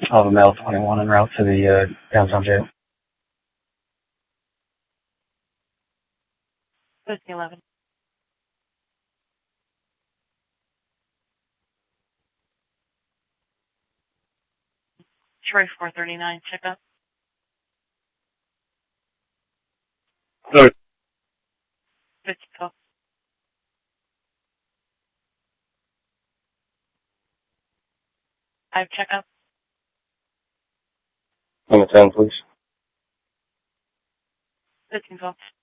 of a male 21 en route to the downtown jail. 1511. Troy 439, check up. Sorry. 1512. I have check up. On the 10, please. 1512.